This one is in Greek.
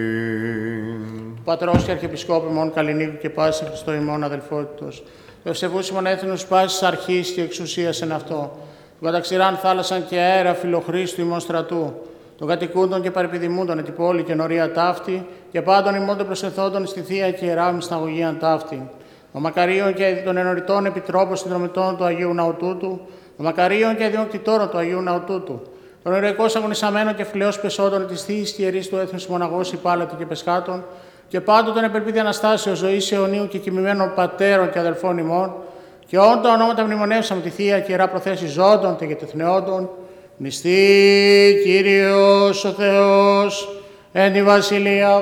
Πατρός και Αρχιεπισκόπου ημών Καλλινίκου και πάση Χριστό ημών αδελφότητος, το ευσεβούς ημών έθνους πάσης αρχής και εξουσίας εν αυτό, του καταξηράν θάλασσαν και αέρα φιλοχρίστου ημών στρατού, των κατοικούντων και παρεπιδημούντων εν την πόλη και νορία ταύτη, και πάντων ημών των προσεθόντων στη Θεία και Ιερά Μυσταγωγίαν ταύτη. Των Μακαρίων και των ενωριτών επιτρόπων συνδρομητών του Αγίου Ναού τούτου, των Μακαρίων και διοκτητόρων του Αγίου Ναού τούτου, των ηρωικών αγωνισαμένων και φιλέως πεσόντων της Θείας και Ιερής του έθνους μοναγός υπάλατων και πεσχάτων, και πάντων των επερπίδη Αναστάσεως ζωής αιωνίου και κοιμημένων πατέρων και αδελφών ημών, και όν τα ονόματα μνημονεύσαμε τη Θεία και Ιερά προθέση ζώντων και τεθνεόντων, νηστεί Κύριος ο Θεός εν τη βασιλεία